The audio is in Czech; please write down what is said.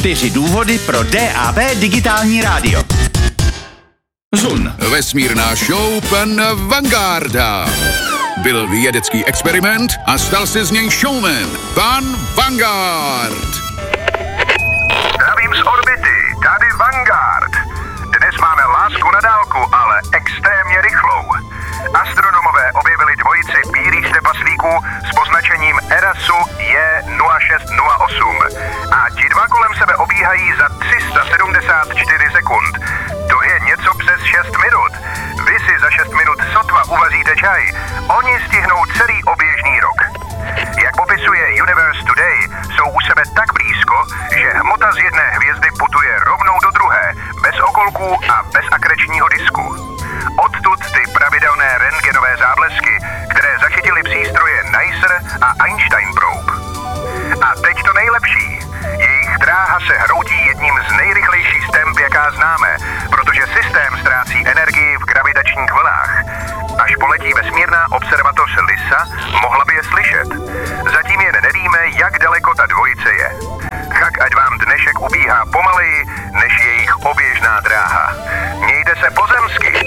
4 důvody pro DAB digitální rádio. Zun. Vesmírná show pan Vangarda. Byl vědecký experiment a stal se z něj showman. Pan Vanguard. Zdravím z orbity, tady Vanguard. Dnes máme lásku na dálku, ale extrémně rychlou. Astronomové objevili dvojici bílých trpaslíků s poznačením ERASu J0608 a ti dva kolem sebe obíhají za 374 sekund. To je něco přes 6 minut. Vy si za 6 minut sotva uvaříte čaj, oni stihnou celý oběžný rok. Jak popisuje Universe Today, jsou u sebe tak blízko, že hmota z jedné hvězdy putuje rovnou do druhé, bez okolků a bez akrečního disku. Odtud ty pravidelné rentgenové záblesky, které zachytily přístroje NICER a Einstein Probe. A teď to nejlepší. Jejich dráha se hroutí jedním z nejrychlejších temp, jaká známe, protože systém ztrácí energii v gravitačních vlnách. Až poletí vesmírná observatoř LISA, mohla by je slyšet. Zatím jen nevíme, jak daleko ta dvojice je. Tak ať vám dnešek ubíhá pomaleji, než jejich oběžná dráha. Mějte se pozemsky.